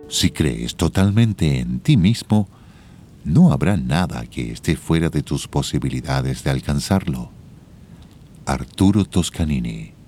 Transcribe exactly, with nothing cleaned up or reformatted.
Si crees totalmente en ti mismo, no habrá nada que esté fuera de tus posibilidades de alcanzarlo. Arturo Toscanini.